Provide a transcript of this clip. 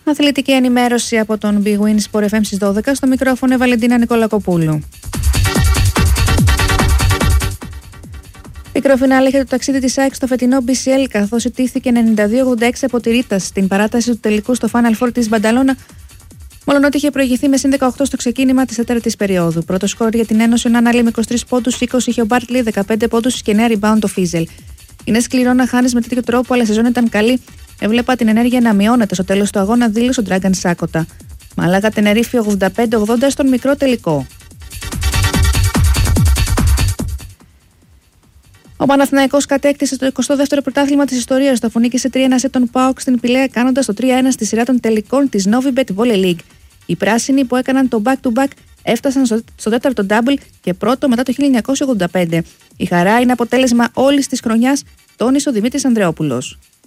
Αθλητική ενημέρωση από τον Big Win Sport FM στις 12. Στο μικρόφωνο Βαλεντίνα Νικολακοπούλου. Μικροφινάλε είχε το ταξίδι της ΑΕΚ στο φετινό BCL, καθώς ιτήθηκε 92-86 από τη Ρίτα στην παράταση του τελικού στο Final Four της Μπανταλώνα, μόλον ότι είχε προηγηθεί με συν 18 στο ξεκίνημα της τέταρτης περίοδου. Πρώτο σκορ για την Ένωση, ο Νάναλη με 23 πόντους, 20 είχε ο Μπάρτλι, 15 πόντους και 9 rebound ο Φίζελ. Είναι σκληρό να χάνεις με τέτοιο τρόπο, αλλά η σεζόν ήταν καλή. Έβλεπα την ενέργεια να μειώνεται στο τέλος του αγώνα, δήλωσε ο Ντράγκαν Σάκοτα. Μαλάκα Τενερίφη 85-80 στον μικρό τελικό. Ο Παναθηναϊκός κατέκτησε το 22ο πρωτάθλημα της ιστορίας του, αφού νίκησε 3-1 σε τον ΠΑΟΚ στην Πηλαία, κάνοντας το 3-1 στη σειρά των τελικών της Novibet Volley League. Οι πράσινοι που έκαναν το back-to-back έφτασαν στο τέταρτο double και πρώτο μετά το 1985. Η χαρά είναι αποτέλεσμα όλης της χρονιάς, τόνισε ο Δημήτρης Ανδρεόπουλος.